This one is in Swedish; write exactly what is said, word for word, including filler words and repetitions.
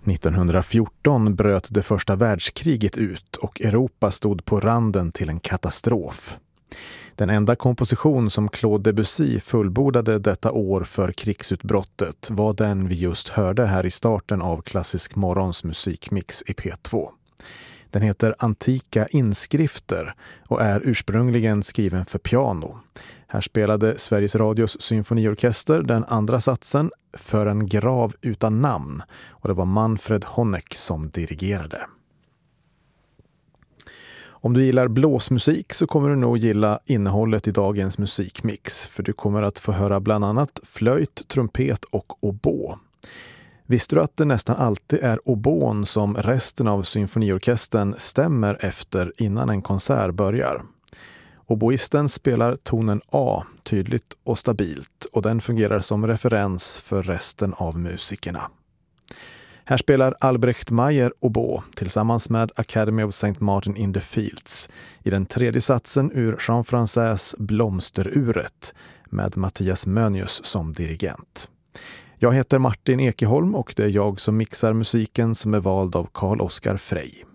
nittonhundrafjorton bröt det första världskriget ut och Europa stod på randen till en katastrof. Den enda komposition som Claude Debussy fullbordade detta år för krigsutbrottet var den vi just hörde här i starten av Klassisk morgons musikmix i P två. Den heter Antika inskrifter och är ursprungligen skriven för piano. Här spelade Sveriges Radios symfoniorkester den andra satsen, För en grav utan namn, och det var Manfred Honeck som dirigerade. Om du gillar blåsmusik så kommer du nog gilla innehållet i dagens musikmix, för du kommer att få höra bland annat flöjt, trumpet och oboe. Visste du att det nästan alltid är oboen som resten av symfoniorkestern stämmer efter innan en konsert börjar? Oboisten spelar tonen A tydligt och stabilt och den fungerar som referens för resten av musikerna. Här spelar Albrecht Meyer oboe tillsammans med Academy of Saint Martin in the Fields i den tredje satsen ur Jean-Français Blomsteruret med Mattias Mönius som dirigent. Jag heter Martin Ekeholm och det är jag som mixar musiken som är vald av Carl Oskar Frey.